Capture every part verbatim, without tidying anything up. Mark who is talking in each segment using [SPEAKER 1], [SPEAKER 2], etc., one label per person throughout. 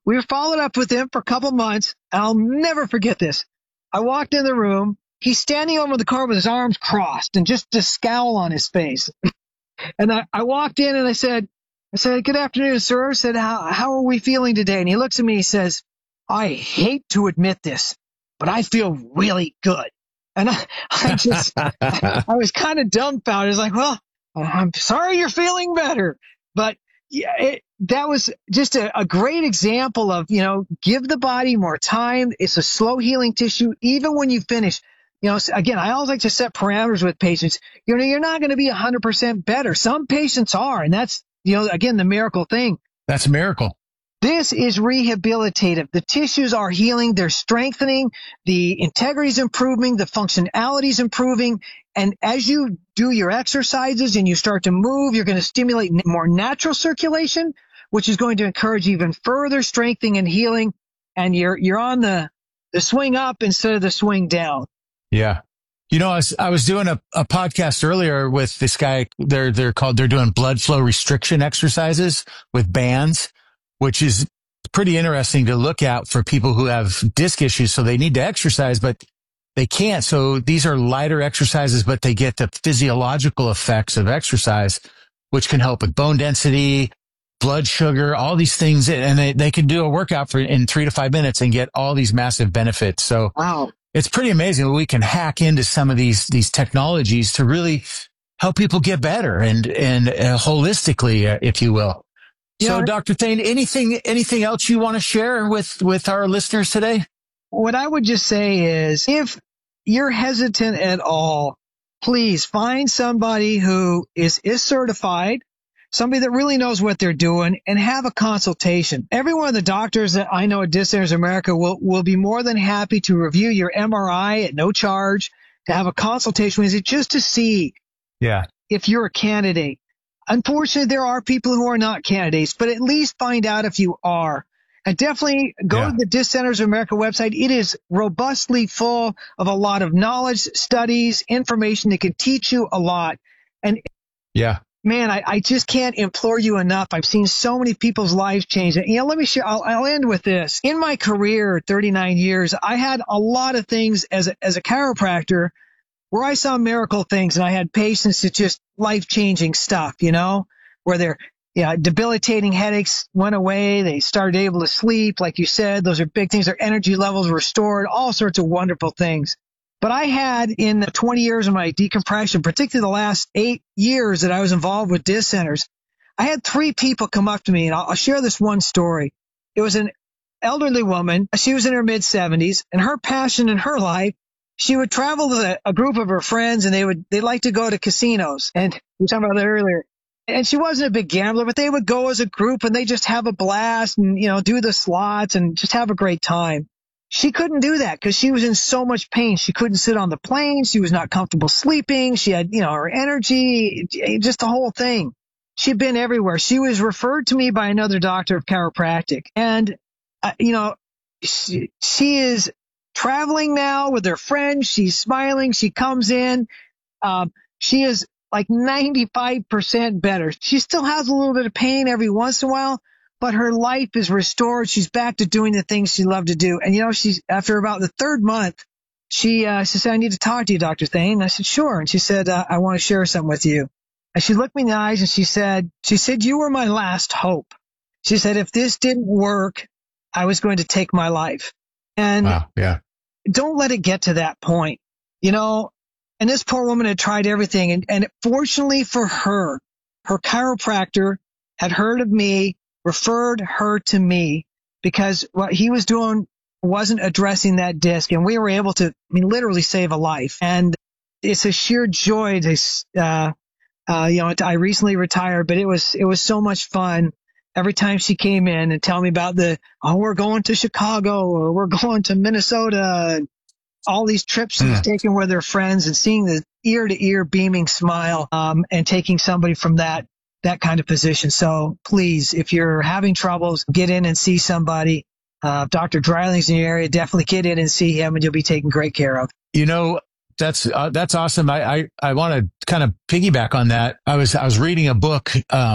[SPEAKER 1] We followed up with him for a couple months. And I'll never forget this. I walked in the room. He's standing over the car with his arms crossed and just a scowl on his face. And I, I walked in and I said, I said, good afternoon, sir. I said, how, how are we feeling today? And he looks at me and he says, I hate to admit this, but I feel really good. And I, I just, I, I was kind of dumbfounded. I was like, well, I'm sorry you're feeling better. But yeah, it, that was just a, a great example of, you know, give the body more time. It's a slow healing tissue. Even when you finish, you know, again, I always like to set parameters with patients. You know, you're not going to be one hundred percent better. Some patients are, and that's, you know, again, the miracle thing.
[SPEAKER 2] That's a miracle.
[SPEAKER 1] This is rehabilitative. The tissues are healing. They're strengthening. The integrity is improving. The functionality is improving. And as you do your exercises and you start to move, you're going to stimulate more natural circulation, which is going to encourage even further strengthening and healing. And you're, you're on the, the swing up instead of the swing down.
[SPEAKER 2] Yeah. You know, I was, I was doing a, a podcast earlier with this guy. They're, they're called, they're doing blood flow restriction exercises with bands, which is pretty interesting to look at for people who have disc issues. So they need to exercise, but they can't. So these are lighter exercises, but they get the physiological effects of exercise, which can help with bone density, blood sugar, all these things. And they, they can do a workout for in three to five minutes and get all these massive benefits. So
[SPEAKER 1] wow.
[SPEAKER 2] It's pretty amazing that we can hack into some of these, these technologies to really help people get better and, and uh, holistically, uh, if you will.
[SPEAKER 1] You
[SPEAKER 2] so
[SPEAKER 1] know,
[SPEAKER 2] Doctor Thane, anything, anything else you want to share with, with our listeners today?
[SPEAKER 1] What I would just say is if you're hesitant at all, please find somebody who is, is certified, somebody that really knows what they're doing, and have a consultation. Every one of the doctors that I know at Disc Centers America will, will be more than happy to review your M R I at no charge, to have a consultation with you just to see
[SPEAKER 2] yeah.
[SPEAKER 1] if you're a candidate. Unfortunately, there are people who are not candidates, but at least find out if you are. And definitely go yeah. to the Disc Centers of America website. It is robustly full of a lot of knowledge, studies, information that can teach you a lot. And
[SPEAKER 2] yeah.
[SPEAKER 1] Man, I, I just can't implore you enough. I've seen so many people's lives change. And, you know, let me share. I'll, I'll end with this. In my career, thirty-nine years, I had a lot of things as a, as a chiropractor where I saw miracle things, and I had patients that just life-changing stuff, you know, where their yeah, debilitating headaches went away. They started able to sleep. Like you said, those are big things. Their energy levels restored, all sorts of wonderful things. But I had in the twenty years of my decompression, particularly the last eight years that I was involved with disc centers, I had three people come up to me, and I'll, I'll share this one story. It was an elderly woman. She was in her mid seventies, and her passion in her life, she would travel with a, a group of her friends, and they would, they'd like to go to casinos. And we were talking about that earlier. And she wasn't a big gambler, but they would go as a group, and they just have a blast and, you know, do the slots and just have a great time. She couldn't do that because she was in so much pain. She couldn't sit on the plane. She was not comfortable sleeping. She had, you know, her energy, just the whole thing. She'd been everywhere. She was referred to me by another doctor of chiropractic. And, uh, you know, she, she is traveling now with her friends. She's smiling. She comes in. Um, she is like ninety-five percent better. She still has a little bit of pain every once in a while, but her life is restored. She's back to doing the things she loved to do. And, you know, she's, after about the third month, she, uh, she said, I need to talk to you, Doctor Thane. And I said, sure. And she said, uh, I want to share something with you. And she looked me in the eyes and she said, she said, you were my last hope. She said, if this didn't work, I was going to take my life. And
[SPEAKER 2] wow, yeah.
[SPEAKER 1] Don't let it get to that point, you know. And this poor woman had tried everything. And, and fortunately for her, her chiropractor had heard of me, referred her to me, because what he was doing wasn't addressing that disc. And we were able to, I mean, literally save a life. And it's a sheer joy to, uh, uh, you know, I recently retired, but it was, it was so much fun every time she came in and tell me about the, oh, we're going to Chicago or we're going to Minnesota, and all these trips she's mm. taking with her friends, and seeing the ear to ear beaming smile, um, and taking somebody from that, that kind of position. So please, if you're having troubles, get in and see somebody. Uh, Doctor Dreiling's in your area, definitely get in and see him, and you'll be taken great care of.
[SPEAKER 2] You know, that's, uh, that's awesome. I, I, I want to kind of piggyback on that. I was, I was reading a book, um,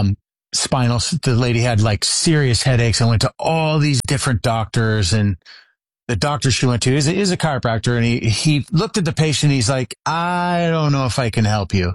[SPEAKER 2] spinal, the lady had like serious headaches and went to all these different doctors, and the doctor she went to is, is a chiropractor, and he, he looked at the patient. He's like, I don't know if I can help you.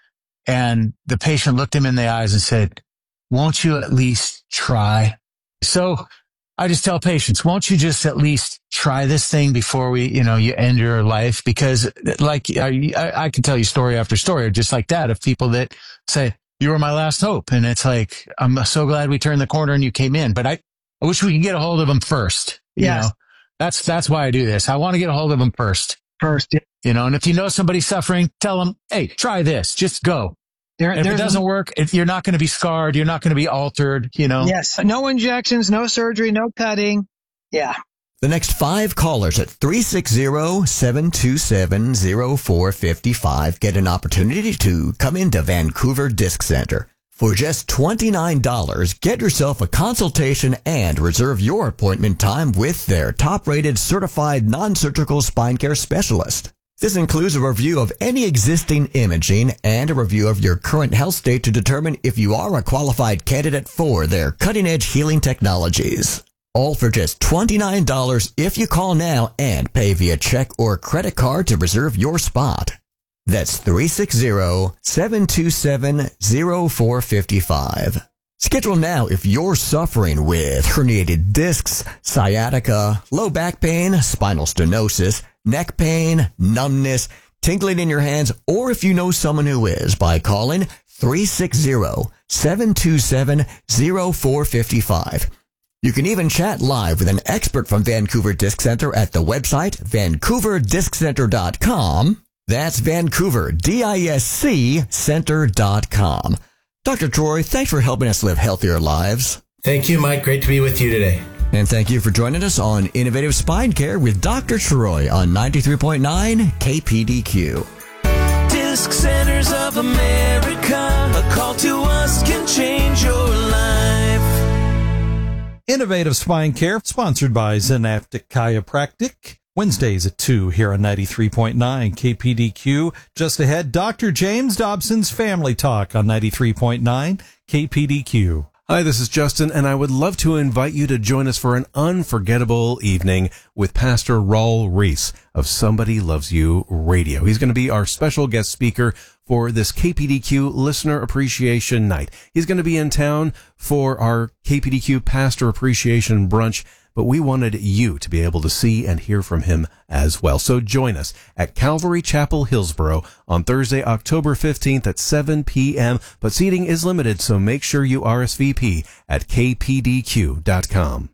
[SPEAKER 2] And the patient looked him in the eyes and said, won't you at least try? So I just tell patients, won't you just at least try this thing before we, you know, you end your life? Because like, I, I can tell you story after story, just like that, of people that say, you were my last hope. And it's like, I'm so glad we turned the corner and you came in, but I, I wish we could get a hold of them first. You
[SPEAKER 1] yes.
[SPEAKER 2] know, that's, that's why I do this. I want to get a hold of them first.
[SPEAKER 1] First. Yeah.
[SPEAKER 2] You know, and if you know somebody's suffering, tell them, hey, try this, just go. There, if it doesn't work, if you're not going to be scarred, you're not going to be altered, you know.
[SPEAKER 1] Yes. No injections, no surgery, no cutting. Yeah.
[SPEAKER 3] The next five callers at three six zero, seven two seven, zero four five five get an opportunity to come into Vancouver Disc Center. For just twenty-nine dollars, get yourself a consultation and reserve your appointment time with their top-rated certified non-surgical spine care specialist. This includes a review of any existing imaging and a review of your current health state to determine if you are a qualified candidate for their cutting-edge healing technologies. All for just twenty-nine dollars if you call now and pay via check or credit card to reserve your spot. That's three six zero, seven two seven, zero four five five. Schedule now if you're suffering with herniated discs, sciatica, low back pain, spinal stenosis, neck pain, numbness, tingling in your hands, or if you know someone who is, by calling three six zero, seven two seven, zero four five five. You can even chat live with an expert from Vancouver Disc Center at the website vancouver disc center dot com. That's Vancouver, D I S C, center dot com. Doctor Troy, thanks for helping us live healthier lives.
[SPEAKER 4] Thank you, Mike. Great to be with you today.
[SPEAKER 3] And thank you for joining us on Innovative Spine Care with Doctor Troy on ninety-three point nine K P D Q.
[SPEAKER 5] Disc Centers of America, a call to us can change your life.
[SPEAKER 6] Innovative Spine Care, sponsored by Zenaptic Chiropractic. Wednesdays at two here on ninety-three point nine K P D Q. Just ahead, Doctor James Dobson's Family Talk on ninety-three point nine K P D Q.
[SPEAKER 7] Hi, this is Justin, and I would love to invite you to join us for an unforgettable evening with Pastor Raul Reese of Somebody Loves You Radio. He's going to be our special guest speaker for this K P D Q Listener Appreciation Night. He's going to be in town for our K P D Q Pastor Appreciation Brunch, but we wanted you to be able to see and hear from him as well. So join us at Calvary Chapel, Hillsboro on Thursday, October fifteenth at seven p.m. But seating is limited, so make sure you R S V P at k p d q dot com.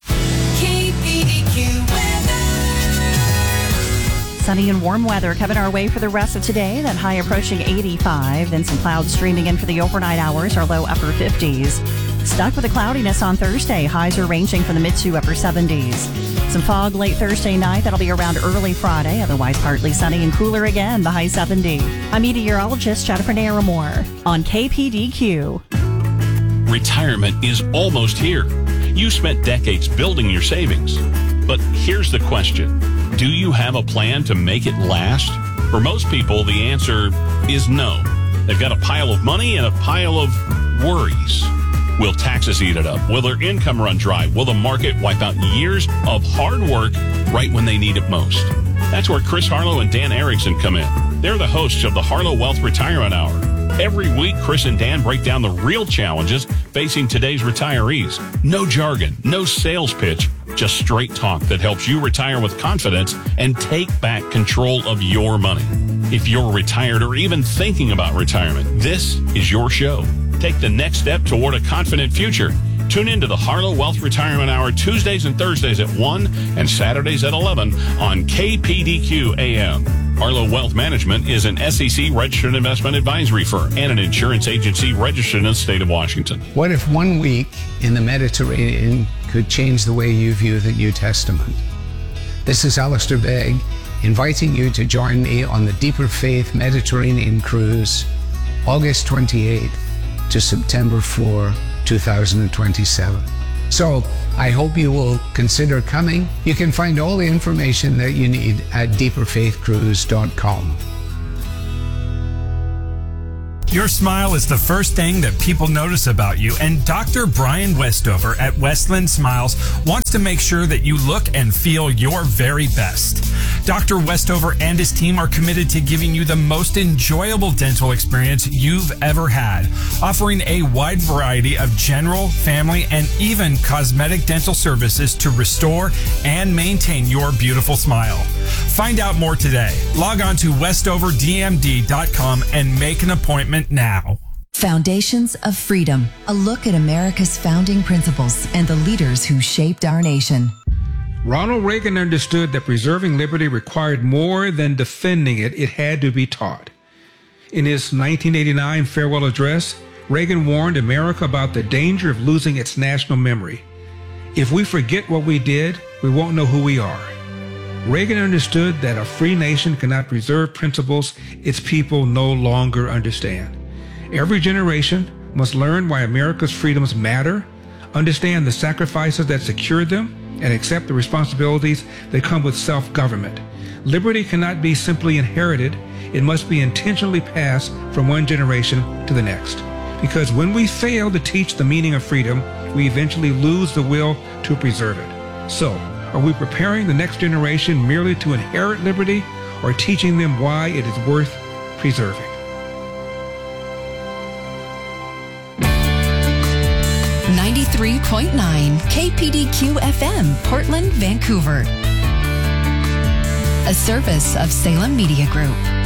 [SPEAKER 8] K P D Q weather. Sunny and warm weather coming our way for the rest of today. That high approaching eighty-five. Then some clouds streaming in for the overnight hours, our low upper fifties. Stuck with the cloudiness on Thursday. Highs are ranging from the mid to upper seventies. Some fog late Thursday night. That'll be around early Friday. Otherwise partly sunny and cooler again. The high seventy. I'm meteorologist Jennifer Naramore on K P D Q.
[SPEAKER 9] Retirement is almost here. You spent decades building your savings. But here's the question. Do you have a plan to make it last? For most people, the answer is no. They've got a pile of money and a pile of worries. Will taxes eat it up? Will their income run dry? Will the market wipe out years of hard work right when they need it most? That's where Chris Harlow and Dan Erickson come in. They're the hosts of the Harlow Wealth Retirement Hour. Every week, Chris and Dan break down the real challenges facing today's retirees. No jargon, no sales pitch, just straight talk that helps you retire with confidence and take back control of your money. If you're retired or even thinking about retirement, this is your show. Take the next step toward a confident future. Tune in to the Harlow Wealth Retirement Hour Tuesdays and Thursdays at one and Saturdays at eleven on K P D Q A M. Harlow Wealth Management is an S E C registered investment advisory firm and an insurance agency registered in the state of Washington.
[SPEAKER 10] What if one week in the Mediterranean could change the way you view the New Testament? This is Alistair Begg, inviting you to join me on the Deeper Faith Mediterranean Cruise, August twenty-eighth to September fourth, two thousand twenty-seven. So I hope you will consider coming. You can find all the information that you need at deeper faith cruise dot com.
[SPEAKER 11] Your smile is the first thing that people notice about you, and Doctor Brian Westover at Westland Smiles wants to make sure that you look and feel your very best. Doctor Westover and his team are committed to giving you the most enjoyable dental experience you've ever had, offering a wide variety of general, family, and even cosmetic dental services to restore and maintain your beautiful smile. Find out more today. Log on to westover d m d dot com and make an appointment now.
[SPEAKER 12] Foundations of Freedom, a look at America's founding principles and the leaders who shaped our nation.
[SPEAKER 13] Ronald Reagan understood that preserving liberty required more than defending it, it had to be taught. In his nineteen eighty-nine farewell address, Reagan warned America about the danger of losing its national memory. If we forget what we did, we won't know who we are. Reagan understood that a free nation cannot preserve principles its people no longer understand. Every generation must learn why America's freedoms matter, understand the sacrifices that secured them, and accept the responsibilities that come with self-government. Liberty cannot be simply inherited. It must be intentionally passed from one generation to the next. Because when we fail to teach the meaning of freedom, we eventually lose the will to preserve it. So, are we preparing the next generation merely to inherit liberty, or teaching them why it is worth preserving?
[SPEAKER 12] ninety-three point nine K P D Q F M, Portland, Vancouver. A service of Salem Media Group.